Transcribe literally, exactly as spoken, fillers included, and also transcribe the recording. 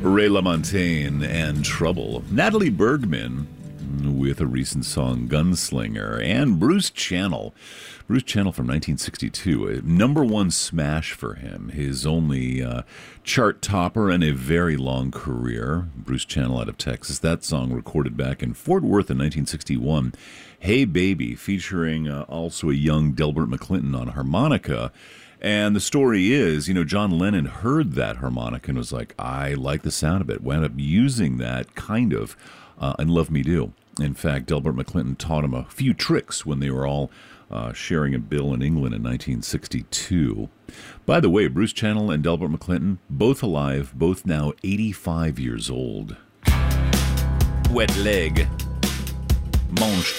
Ray LaMontagne and Trouble. Natalie Bergman with a recent song, Gunslinger. And Bruce Channel. Bruce Channel from nineteen sixty-two. A number one smash for him. His only uh, chart topper in a very long career. Bruce Channel out of Texas. That song recorded back in Fort Worth in nineteen sixty-one. Hey Baby, featuring uh, also a young Delbert McClinton on harmonica. And the story is, you know, John Lennon heard that harmonica and was like, I like the sound of it. Wound up using that kind of uh, in Love Me Do. In fact, Delbert McClinton taught him a few tricks when they were all uh, sharing a bill in England in nineteen sixty-two. By the way, Bruce Channel and Delbert McClinton, both alive, both now eighty-five years old. Wet Leg. Monster.